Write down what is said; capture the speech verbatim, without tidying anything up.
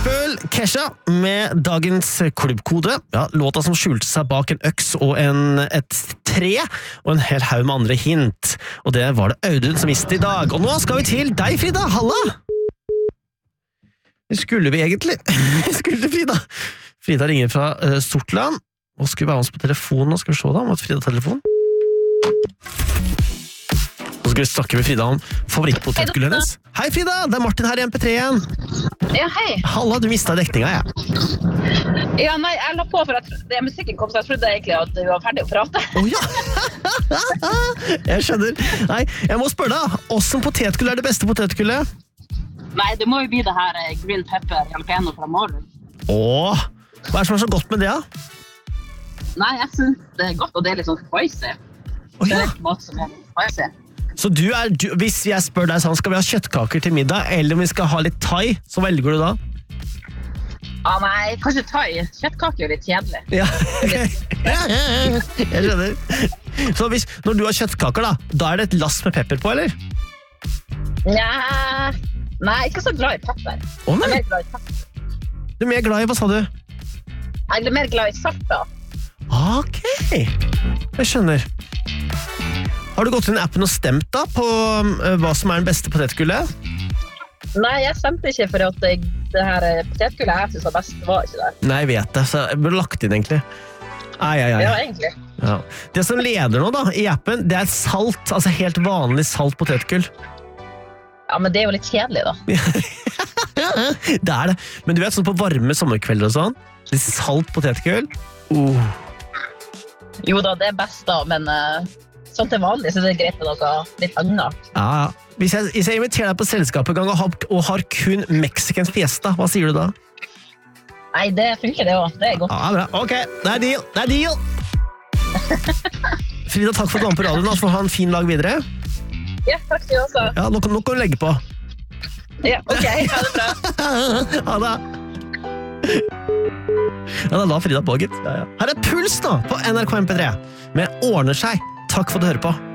Pitbull, Kesha med dagens klubbkode. Ja, låta som skjulte seg bak en øks og en, et tre, og en hel haug med andre hint. Og det var det Audun som visste i dag. Og nå skal vi til deg, Frida. Halla! Det skulle vi egentlig. skulle til Frida. Frida ringer fra uh, Sortland, og skulle være med oss på telefonen. Nå skal vi se da, om at Frida tar telefonen. Så skal vi snakke med Frida om favorittpotetgullet hennes. Hei Frida, det er Martin her i M P tre igjen. Ja, hei. Halla, du mistet dekninga, ja. Ja, nei, jeg la på for at det musikken kom, så jeg trodde egentlig at vi var ferdig å prate. Åh oh, ja, jeg skjønner. Nei, jeg må spørre deg, hvordan potetgull er det beste potetgullet? Nei, det må jo bli det her green pepper jalapeno fra Marlon. Åh, hva er det som er så godt med det, da? Nei, jeg synes det er godt, og det er litt sånn spicy. Oh, ja. Det er litt mat som er litt spicy. Så du er, du, hvis jeg spør deg sånn, skal vi ha kjøttkaker til middag, eller om vi skal ha litt thai, så velger du da? Ah, nei, kanskje thai. Kjøttkaker er litt kjedelig. Ja, jeg skjønner. Så hvis, når du har kjøttkaker da, da er det et lass med pepper på, eller? Ja, nei, ikke så glad i pepper. Å, nei. Jeg er mer glad i pepper. Du er mer glad i, hva sa du? Jeg er mer glad i salt da. Ok, jeg skjønner. Har du gått inn i appen og stemt da på uh, hva som er den beste potetgullet? Nei, jeg stemte ikke for at det, det her potetgullet jeg synes var best, var ikke der. Nei, jeg vet det, så jeg burde lagt inn egentlig. Ai, ai, ai. Ja, egentlig. Ja. Det som leder nå da, i appen, det er salt, altså helt vanlig salt potetgull. Ja, men det er jo litt kjedelig da. Det er det, men du vet sånn på varme sommerkvelder og sånn, litt salt potetgull. Uh. Jo da, det er best da, men uh, sånn til vanlig så er det greit med noe litt annet. Ja, ja. Hvis jeg, hvis jeg inviterer deg på selskapet gang og har, og har kun Mexicans fiesta, hva sier du da? Nei, det funker det også, det er godt. Ja, bra. Ok, det er deal, det er deal! Frida, takk for at du var på radioen, så får du ha en fin dag videre. Ja, takk skal du også. Ja, nå kan, nå kan du legge på. Ja, ok, ha det bra. Ha det. Ja, da la Frida på, gitt. Ja, ja. Her er Puls nå på N R K M P tre med Ordner seg. Takk for at du hører på.